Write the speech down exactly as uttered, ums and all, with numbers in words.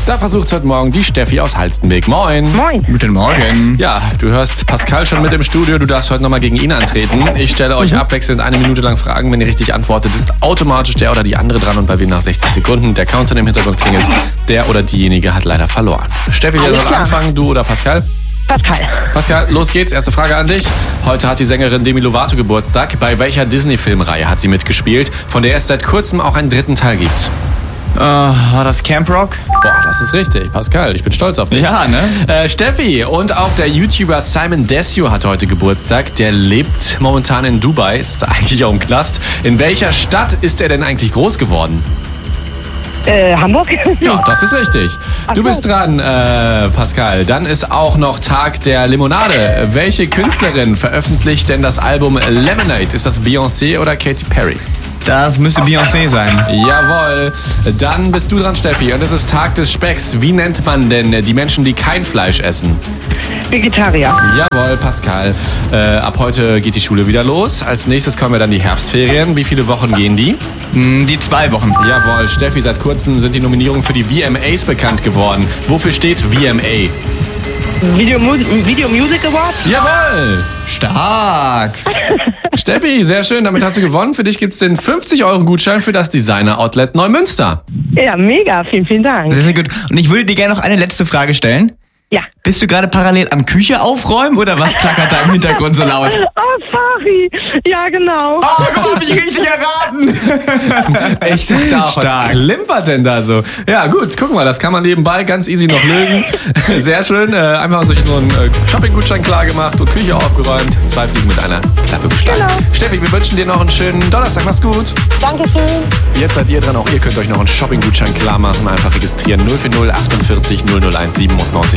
Da versucht's heute Morgen die Steffi aus Halstenbek. Moin. Moin. Guten Morgen. Ja, du hörst Pascal schon mit im Studio. Du darfst heute nochmal gegen ihn antreten. Ich stelle euch Mhm. abwechselnd eine Minute lang Fragen. Wenn ihr richtig antwortet, ist automatisch der oder die andere dran. Und bei wem nach sechzig Sekunden der Countdown im Hintergrund klingelt, der oder diejenige hat leider verloren. Steffi, wer Alles soll klar. anfangen? Du oder Pascal? Pascal. Pascal, los geht's. Erste Frage an dich. Heute hat die Sängerin Demi Lovato Geburtstag. Bei welcher Disney-Filmreihe hat sie mitgespielt, von der es seit kurzem auch einen dritten Teil gibt? Äh, war das Camp Rock? Boah, das ist richtig. Pascal, ich bin stolz auf dich. Ja, ne? Äh, Steffi, und auch der YouTuber Simon Desue hat heute Geburtstag. Der lebt momentan in Dubai, ist eigentlich auch im Knast. In welcher Stadt ist er denn eigentlich groß geworden? Äh, Hamburg? Ja, das ist richtig. Ach Du so. bist dran, äh, Pascal. Dann ist auch noch Tag der Limonade. Welche Künstlerin veröffentlicht denn das Album Lemonade? Ist das Beyoncé oder Katy Perry? Das müsste Beyoncé sein. Jawohl. Dann bist du dran, Steffi. Und es ist Tag des Specks. Wie nennt man denn die Menschen, die kein Fleisch essen? Vegetarier. Jawohl, Pascal. Äh, ab heute geht die Schule wieder los. Als nächstes kommen wir dann die Herbstferien. Wie viele Wochen gehen die? Hm, Die zwei Wochen. Jawohl, Steffi, seit kurzem sind die Nominierungen für die V M As bekannt geworden. Wofür steht V M A? Video, Mu Video Music Award? Jawohl! Stark. Steffi, sehr schön. Damit hast du gewonnen. Für dich gibt's den fünfzig Euro Gutschein für das Designer Outlet Neumünster. Ja, mega. Vielen, vielen Dank. Sehr, sehr gut. Und ich würde dir gerne noch eine letzte Frage stellen. Ja. Bist du gerade parallel am Küche aufräumen oder was klackert da im Hintergrund so laut? Oh, sorry. Ja, genau. Oh, guck mal, hab ich richtig erraten. Ich dachte auch, was Stark. klimpert denn da so? Ja gut, guck mal, das kann man nebenbei ganz easy noch lösen. Sehr schön, äh, einfach sich nur einen äh, Shopping-Gutschein klar gemacht und Küche aufgeräumt. Zwei Fliegen mit einer Klappe geschlagen. Genau. Steffi, wir wünschen dir noch einen schönen Donnerstag. Mach's gut. Dankeschön. Jetzt seid ihr dran, auch ihr könnt euch noch einen Shopping-Gutschein klar machen. Einfach registrieren null vier null achtundvierzig null null eins siebenundneunzig.